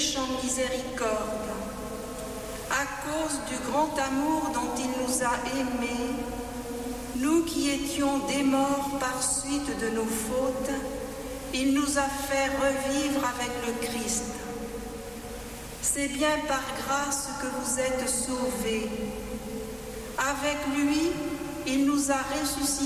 riche en miséricorde. À cause du grand amour dont il nous a aimés, nous qui étions des morts par suite de nos fautes, il nous a fait revivre avec le Christ. C'est bien par grâce que vous êtes sauvés. Avec lui, il nous a ressuscités